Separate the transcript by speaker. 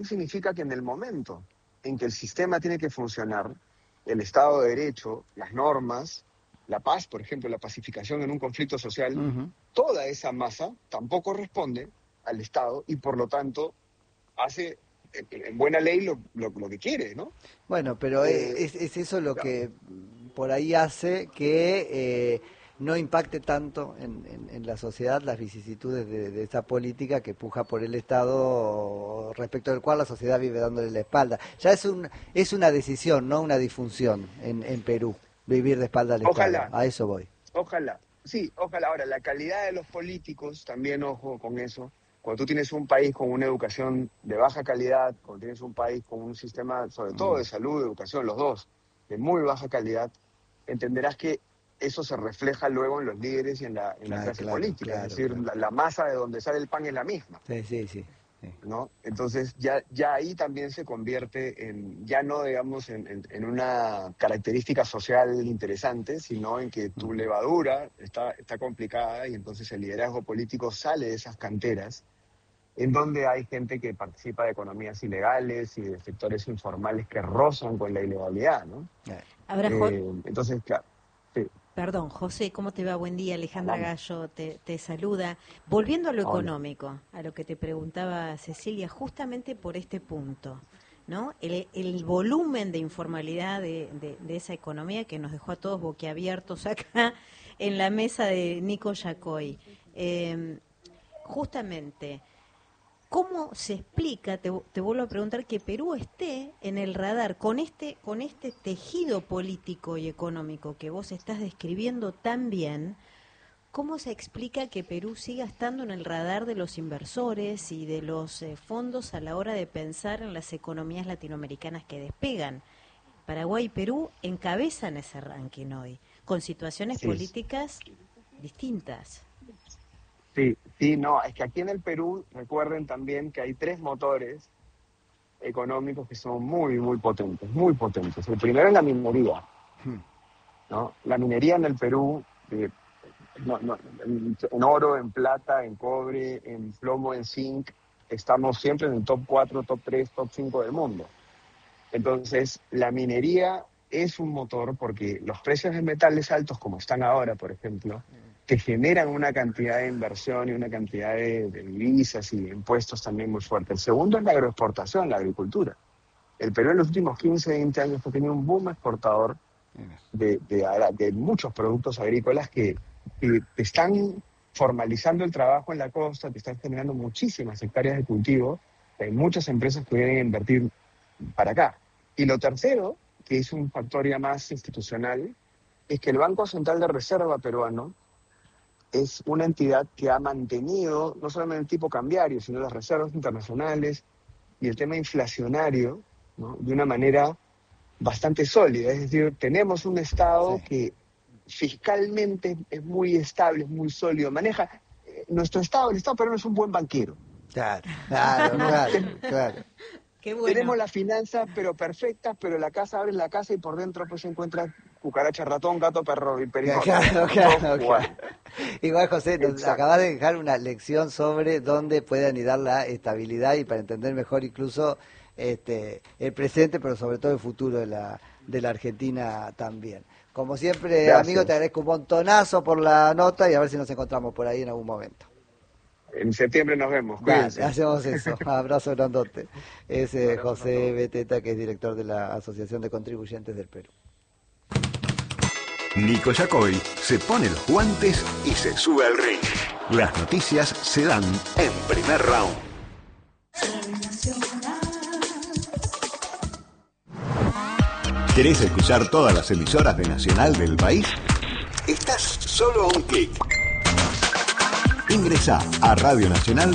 Speaker 1: significa que en el momento en que el sistema tiene que funcionar, el Estado de Derecho, las normas, la paz, por ejemplo, la pacificación en un conflicto social, toda esa masa tampoco responde al Estado y por lo tanto hace en buena ley lo que quiere, ¿no?
Speaker 2: Bueno, pero es eso lo que por ahí hace que no impacte tanto en la sociedad las vicisitudes de esa política que puja por el Estado, respecto del cual la sociedad vive dándole la espalda. Ya es una decisión, no una disfunción en Perú, vivir de espalda al
Speaker 1: Ojalá,
Speaker 2: Estado. A eso voy.
Speaker 1: Ojalá, sí, ojalá. Ahora, la calidad de los políticos, también ojo con eso. Cuando tú tienes un país con una educación de baja calidad, cuando tienes un país con un sistema, sobre todo de salud, educación, los dos, de muy baja calidad, entenderás que eso se refleja luego en los líderes y en la clase política. Es decir, la masa de donde sale el pan es la misma.
Speaker 2: Sí.
Speaker 1: ¿No? Entonces ya ahí también se convierte ya no digamos en una característica social interesante, sino en que tu levadura está complicada y entonces el liderazgo político sale de esas canteras en donde hay gente que participa de economías ilegales y de sectores informales que rozan con la ilegalidad, ¿no?
Speaker 3: Ahora,
Speaker 1: entonces, claro, sí.
Speaker 3: Perdón, José, ¿cómo te va? Buen día, Alejandra Gallo te saluda. Volviendo a lo económico, a lo que te preguntaba Cecilia, justamente por este punto, ¿no? El volumen de informalidad de esa economía que nos dejó a todos boquiabiertos acá en la mesa de Nico Yacoy. Justamente, ¿cómo se explica, te vuelvo a preguntar, que Perú esté en el radar con este tejido político y económico que vos estás describiendo tan bien? ¿Cómo se explica que Perú siga estando en el radar de los inversores y de los fondos a la hora de pensar en las economías latinoamericanas que despegan? Paraguay y Perú encabezan ese ranking hoy, con situaciones políticas distintas.
Speaker 1: Sí, no, es que aquí en el Perú, recuerden también que hay 3 motores económicos que son muy, muy potentes, muy potentes. El primero es la minería, ¿no? La minería en el Perú, en oro, en plata, en cobre, en plomo, en zinc, estamos siempre en el top 4, top 3, top 5 del mundo. Entonces, la minería es un motor porque los precios de metales altos, como están ahora, por ejemplo, te generan una cantidad de inversión y una cantidad de divisas y de impuestos también muy fuerte. El segundo es la agroexportación, la agricultura. El Perú en los últimos 15, 20 años ha tenido un boom exportador de muchos productos agrícolas que te están formalizando el trabajo en la costa, te están generando muchísimas hectáreas de cultivo. Hay muchas empresas que vienen a invertir para acá. Y lo tercero, que es un factor ya más institucional, es que el Banco Central de Reserva peruano es una entidad que ha mantenido no solamente el tipo cambiario, sino las reservas internacionales y el tema inflacionario, ¿no? De una manera bastante sólida. Es decir, tenemos un Estado que fiscalmente es muy estable, es muy sólido, maneja nuestro Estado, el Estado peruano es un buen banquero.
Speaker 2: Claro.
Speaker 3: Qué bueno.
Speaker 1: Tenemos las finanzas pero perfectas, pero la casa, abres la casa y por dentro pues se encuentra cucaracha, ratón, gato, perro y perico.
Speaker 2: Claro. Igual, José, nos acabas de dejar una lección sobre dónde puede anidar la estabilidad y para entender mejor incluso el presente, pero sobre todo el futuro de la Argentina también. Como siempre, gracias, amigo, te agradezco un montonazo por la nota y a ver si nos encontramos por ahí en algún momento.
Speaker 1: En septiembre nos vemos, cuídense.
Speaker 2: Hacemos eso, abrazo grandote. Es José Beteta, que es director de la Asociación de Contribuyentes del Perú.
Speaker 4: Nico Yacoy se pone los guantes y se sube al ring. Las noticias se dan en primer round. ¿Querés escuchar todas las emisoras de Nacional del país? Estás solo a un clic. Ingresá a Radio Nacional